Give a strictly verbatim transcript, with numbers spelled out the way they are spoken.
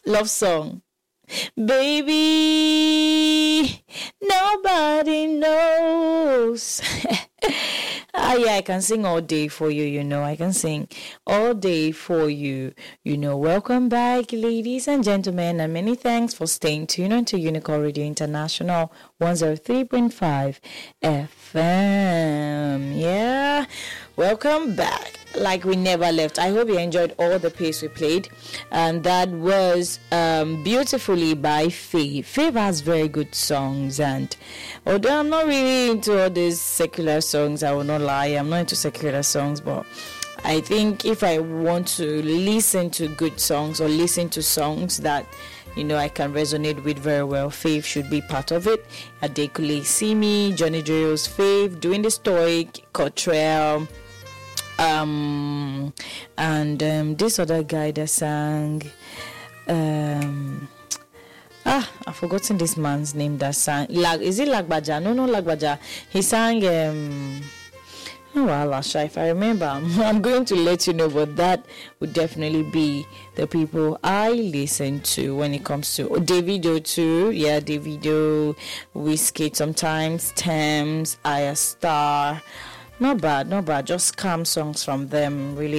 Love song. Baby, nobody knows. Ah, yeah, I can sing all day for you, you know. I can sing all day for you, you know. Welcome back, ladies and gentlemen, and many thanks for staying tuned on to Unicorn Radio International one oh three point five F M. Yeah, welcome back. Like we never left. I hope you enjoyed all the piece we played, and that was um, beautifully by Faith. Faith has very good songs, and although I'm not really into all these secular songs, I will not lie, I'm not into secular songs, but I think if I want to listen to good songs or listen to songs that, you know, I can resonate with very well, Faith should be part of it. Adekule Simi, Johnny Drill's Faith, Doing the Stoic, Cottrell, um, and um, this other guy that sang, um, ah, I've forgotten this man's name that sang. Lag, is it Lagbaja? No, no, Lagbaja. He sang, um, oh, well, if I remember, I'm going to let you know, but that would definitely be the people I listen to when it comes to oh, Davido too. Yeah, Davido, Wizkid sometimes, Thames, Aya Star. Not bad, not bad. Just calm songs from them, really.